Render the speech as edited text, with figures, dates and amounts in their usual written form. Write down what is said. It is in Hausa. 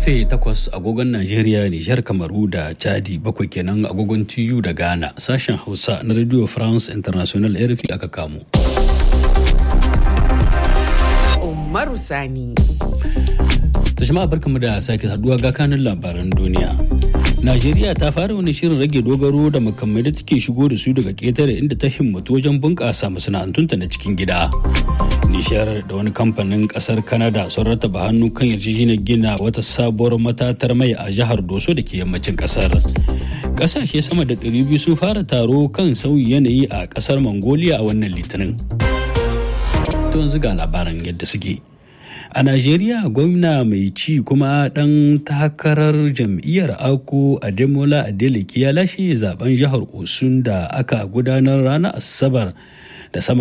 Karfe 8 agogon Najeriya, Nijar, Kamaru da Chadi, 7 kenan agogon TU da Ghana. Sashen Hausa na Radio France International RFI aka kamo. Umaru Sani. Jama'a barkamu da sake saduwa ga kanun labaran duniya. Najeriya ta fara wani shirin rage dogaro da makamai da take shigo da su daga ƙetare inda ta himmatu wajen bunƙasa masana'antunta na cikin gida. Nishar da wani kamfanin ƙasar Canada sun rattaba hannu kan yarjejeniyar gina wata sabuwar matatar mai a jihar Doso da ke yammacin ƙasar. Ƙasashe sama da 200 sun fara taro kan sauyi yanayi a ƙasar Mongolia a wannan litinin. To yanzu ga labaran yadda suke. A Najeriya, gwamna mai ci kuma ɗan takarar jam'iyyar Ako Ademola Adeleke ya lashe zaben jihar Osun da aka gudanar ranar Asabar da sama